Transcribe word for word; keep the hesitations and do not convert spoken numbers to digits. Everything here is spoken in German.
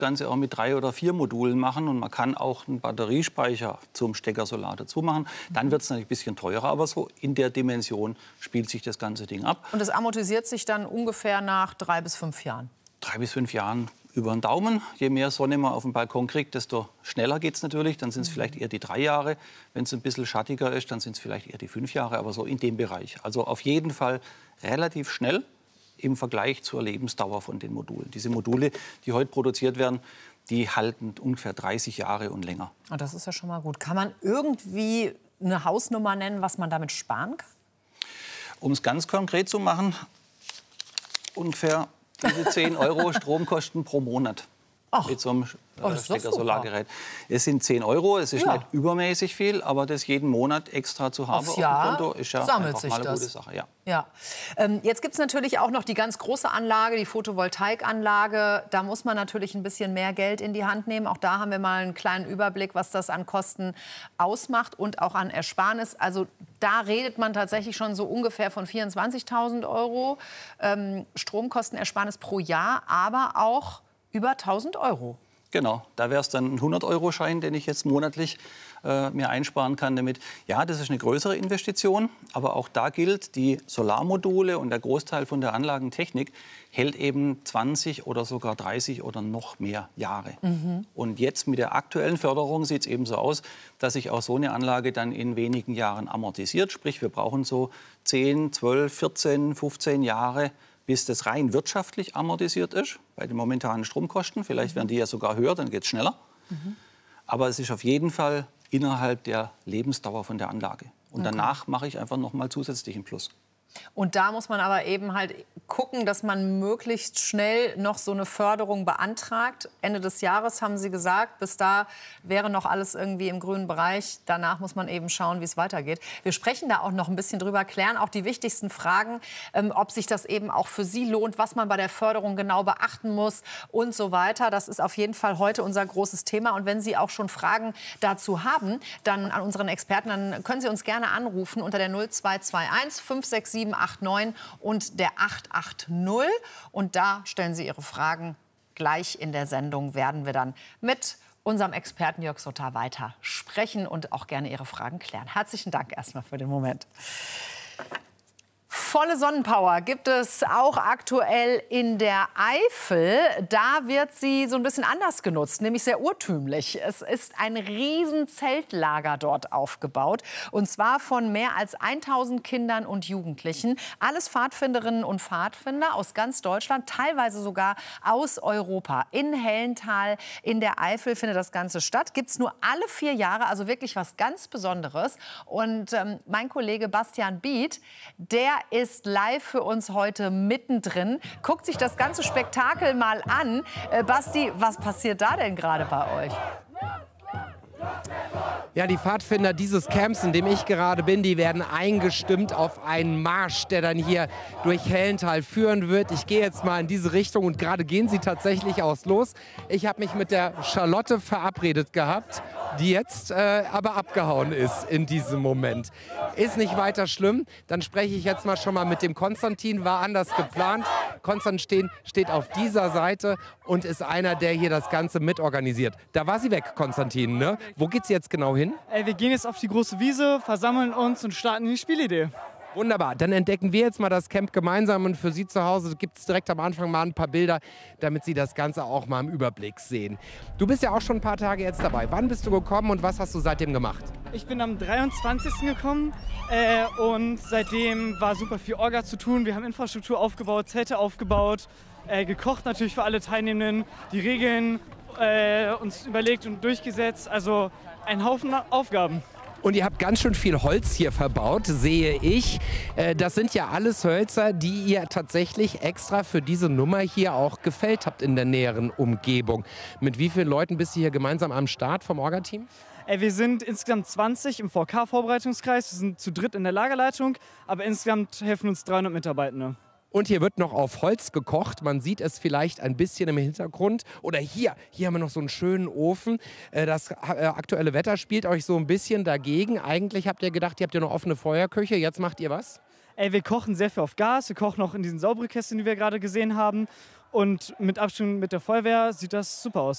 Ganze auch mit drei oder vier Modulen machen und man kann auch einen Batteriespeicher zum Steckersolar dazu machen. Dann wird es natürlich ein bisschen teurer, aber so in der Dimension spielt sich das ganze Ding ab. Und es amortisiert sich dann ungefähr nach drei bis fünf Jahren? Drei bis fünf Jahren über den Daumen. Je mehr Sonne man auf dem Balkon kriegt, desto schneller geht es natürlich. Dann sind es vielleicht eher die drei Jahre. Wenn es ein bisschen schattiger ist, dann sind es vielleicht eher die fünf Jahre, aber so in dem Bereich. Also auf jeden Fall relativ schnell im Vergleich zur Lebensdauer von den Modulen. Diese Module, die heute produziert werden, die halten ungefähr dreißig Jahre und länger. Und das ist ja schon mal gut. Kann man irgendwie eine Hausnummer nennen, was man damit sparen kann? Um es ganz konkret zu machen, ungefähr diese zehn Euro Stromkosten pro Monat. Ach, mit so einem oh, äh, Stecker-Solargerät. Es sind zehn Euro, es ist ja. nicht übermäßig viel, aber das jeden Monat extra zu haben Aufs auf Jahr dem Konto ist ja sammelt einfach sich mal eine das. gute Sache. Ja. Ja. Ähm, jetzt gibt es natürlich auch noch die ganz große Anlage, die Photovoltaikanlage. Da muss man natürlich ein bisschen mehr Geld in die Hand nehmen. Auch da haben wir mal einen kleinen Überblick, was das an Kosten ausmacht und auch an Ersparnis. Also da redet man tatsächlich schon so ungefähr von vierundzwanzigtausend Euro ähm, Stromkostenersparnis pro Jahr, aber auch über tausend Euro. Genau, da wäre es dann ein hundert-Euro-Schein, den ich jetzt monatlich äh, mir einsparen kann damit. Ja, das ist eine größere Investition, aber auch da gilt, die Solarmodule und der Großteil von der Anlagentechnik hält eben zwanzig oder sogar dreißig oder noch mehr Jahre. Mhm. Und jetzt mit der aktuellen Förderung sieht es eben so aus, dass sich auch so eine Anlage dann in wenigen Jahren amortisiert. Sprich, wir brauchen so zehn, zwölf, vierzehn, fünfzehn Jahre, bis das rein wirtschaftlich amortisiert ist, bei den momentanen Stromkosten. Vielleicht werden die ja sogar höher, dann geht es schneller. Mhm. Aber es ist auf jeden Fall innerhalb der Lebensdauer von der Anlage. Und okay. danach mache ich einfach noch mal zusätzlichen Plus. Und da muss man aber eben halt gucken, dass man möglichst schnell noch so eine Förderung beantragt. Ende des Jahres haben Sie gesagt, bis da wäre noch alles irgendwie im grünen Bereich. Danach muss man eben schauen, wie es weitergeht. Wir sprechen da auch noch ein bisschen drüber, klären auch die wichtigsten Fragen, ähm, ob sich das eben auch für Sie lohnt, was man bei der Förderung genau beachten muss und so weiter. Das ist auf jeden Fall heute unser großes Thema. Und wenn Sie auch schon Fragen dazu haben, dann an unseren Experten, dann können Sie uns gerne anrufen unter der null zwei zwei eins fünf sechs sieben acht neun und der acht acht null. Und da stellen Sie Ihre Fragen. Gleich in der Sendung werden wir dann mit unserem Experten Jörg Sutter weiter sprechen und auch gerne Ihre Fragen klären. Herzlichen Dank erstmal für den Moment. Volle Sonnenpower gibt es auch aktuell in der Eifel. Da wird sie so ein bisschen anders genutzt, nämlich sehr urtümlich. Es ist ein riesen Zeltlager dort aufgebaut, und zwar von mehr als tausend Kindern und Jugendlichen. Alles Pfadfinderinnen und Pfadfinder aus ganz Deutschland, teilweise sogar aus Europa. In Hellental in der Eifel findet das Ganze statt. Gibt es nur alle vier Jahre, also wirklich was ganz Besonderes. Und ähm, mein Kollege Bastian Biet, der ist ist live für uns heute mittendrin. Guckt sich das ganze Spektakel mal an. Äh, Basti, was passiert da denn gerade bei euch? Ja, die Pfadfinder dieses Camps, in dem ich gerade bin, die werden eingestimmt auf einen Marsch, der dann hier durch Hellental führen wird. Ich gehe jetzt mal in diese Richtung und gerade gehen sie tatsächlich aus los. Ich habe mich mit der Charlotte verabredet gehabt, die jetzt äh, aber abgehauen ist in diesem Moment. Ist nicht weiter schlimm. Dann spreche ich jetzt mal schon mal mit dem Konstantin. War anders geplant. Konstantin steht auf dieser Seite und ist einer, der hier das Ganze mitorganisiert. Da war sie weg, Konstantin, ne? Wo geht's jetzt genau hin? Ey, wir gehen jetzt auf die große Wiese, versammeln uns und starten die Spielidee. Wunderbar, dann entdecken wir jetzt mal das Camp gemeinsam, und für Sie zu Hause gibt es direkt am Anfang mal ein paar Bilder, damit Sie das Ganze auch mal im Überblick sehen. Du bist ja auch schon ein paar Tage jetzt dabei. Wann bist du gekommen und was hast du seitdem gemacht? Ich bin am dreiundzwanzigsten gekommen äh, und seitdem war super viel Orga zu tun. Wir haben Infrastruktur aufgebaut, Zelte aufgebaut, äh, gekocht natürlich für alle Teilnehmenden, die Regeln äh, uns überlegt und durchgesetzt. Also ein Haufen Aufgaben. Und ihr habt ganz schön viel Holz hier verbaut, sehe ich. Das sind ja alles Hölzer, die ihr tatsächlich extra für diese Nummer hier auch gefällt habt in der näheren Umgebung. Mit wie vielen Leuten bist du hier gemeinsam am Start vom Orga-Team? Wir sind insgesamt zwanzig im V K-Vorbereitungskreis. Wir sind zu dritt in der Lagerleitung, aber insgesamt helfen uns dreihundert Mitarbeitende. Und hier wird noch auf Holz gekocht. Man sieht es vielleicht ein bisschen im Hintergrund. Oder hier, hier haben wir noch so einen schönen Ofen. Das aktuelle Wetter spielt euch so ein bisschen dagegen. Eigentlich habt ihr gedacht, ihr habt ja eine offene Feuerküche. Jetzt macht ihr was? Ey, wir kochen sehr viel auf Gas. Wir kochen auch in diesen Sauerbrühkästen, die wir gerade gesehen haben. Und mit Abstimmung mit der Feuerwehr sieht das super aus.